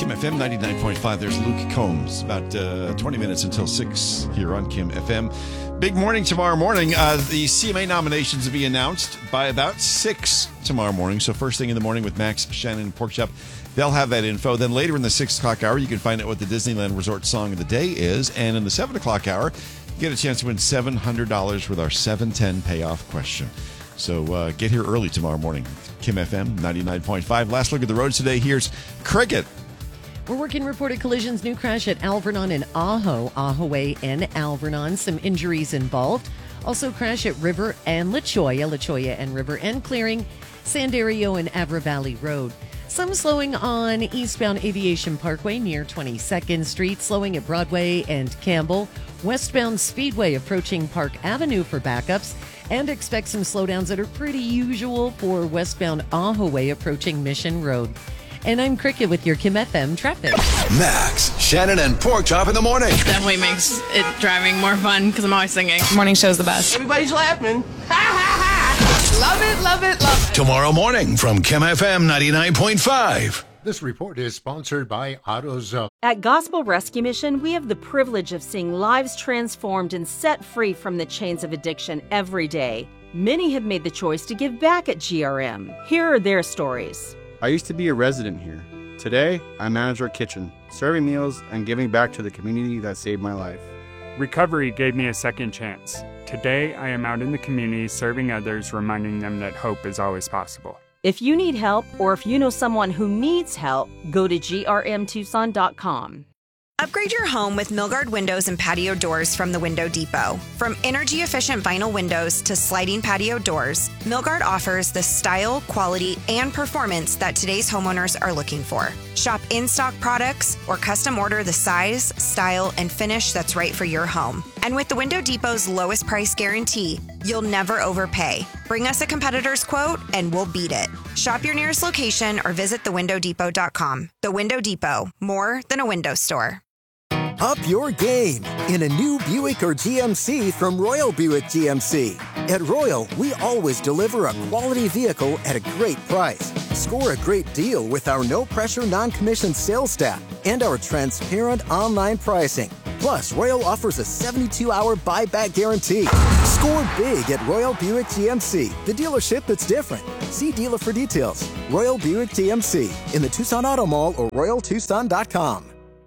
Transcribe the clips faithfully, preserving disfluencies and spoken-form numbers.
Kim F M ninety-nine point five. There's Luke Combs. About uh, twenty minutes until six here on Kim F M. Big morning tomorrow morning. Uh, the C M A nominations will be announced by about six tomorrow morning. So first thing in the morning with Max, Shannon, and Porkchop. They'll have that info. Then later in the six o'clock hour, you can find out what the Disneyland Resort Song of the Day is. And in the seven o'clock hour, you get a chance to win seven hundred dollars with our seven ten payoff question. So uh, get here early tomorrow morning. Kim F M ninety-nine point five. Last look at the roads today. Here's Cricket. We're working reported collisions. New crash at Alvernon and Ajo, Ahoway and Alvernon. Some injuries involved. Also crash at River and La Cholla, La Cholla and River and clearing Sandario and Avra Valley Road. Some slowing on eastbound Aviation Parkway near twenty-second Street, slowing at Broadway and Campbell. Westbound Speedway approaching Park Avenue for backups, and expect some slowdowns that are pretty usual for westbound Ahoway approaching Mission Road. And I'm Cricket with your Kim F M traffic. Max, Shannon, and Porkchop in the morning. Definitely makes it driving more fun because I'm always singing. Morning show's the best. Everybody's laughing. Ha ha ha! Love it, love it, love it. Tomorrow morning from Kim F M ninety-nine point five. This report is sponsored by AutoZone. At Gospel Rescue Mission, we have the privilege of seeing lives transformed and set free from the chains of addiction every day. Many have made the choice to give back at G R M. Here are their stories. I used to be a resident here. Today, I manage our kitchen, serving meals and giving back to the community that saved my life. Recovery gave me a second chance. Today, I am out in the community serving others, reminding them that hope is always possible. If you need help or if you know someone who needs help, go to G R M Tucson dot com. Upgrade your home with Milgard windows and patio doors from the Window Depot. From energy-efficient vinyl windows to sliding patio doors, Milgard offers the style, quality, and performance that today's homeowners are looking for. Shop in-stock products or custom order the size, style, and finish that's right for your home. And with the Window Depot's lowest price guarantee, you'll never overpay. Bring us a competitor's quote and we'll beat it. Shop your nearest location or visit the window depot dot com. The Window Depot, more than a window store. Up your game in a new Buick or G M C from Royal Buick G M C. At Royal, we always deliver a quality vehicle at a great price. Score a great deal with our no-pressure, non-commissioned sales staff and our transparent online pricing. Plus, Royal offers a seventy-two hour buyback guarantee. Score big at Royal Buick G M C, the dealership that's different. See dealer for details. Royal Buick G M C in the Tucson Auto Mall or Royal Tucson dot com.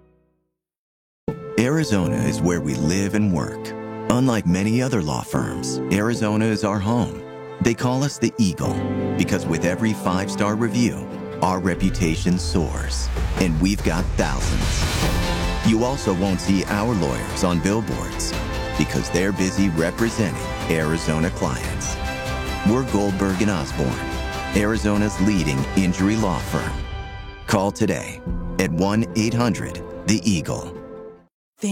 Arizona is where we live and work. Unlike many other law firms, Arizona is our home. They call us the Eagle because with every five-star review, our reputation soars, and we've got thousands. You also won't see our lawyers on billboards because they're busy representing Arizona clients. We're Goldberg and Osborne, Arizona's leading injury law firm. Call today at one eight hundred the Eagle.